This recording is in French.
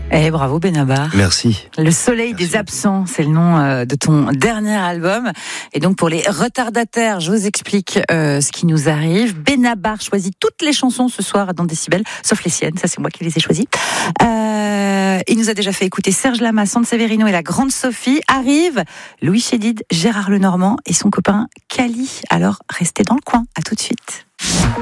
Eh, bravo Benabar. Merci. Le soleil des absents, c'est le nom de ton dernier album. Et donc pour les retardataires, je vous explique ce qui nous arrive. Benabar choisit toutes les chansons ce soir dans Décibel, sauf les siennes, ça c'est moi qui les ai choisies. Il nous a déjà fait écouter Serge Lama, Sand Severino et la Grande Sophie. Arrive Louis Chédid, Gérard Lenormand et son copain Cali. Alors restez dans le coin, à tout de suite.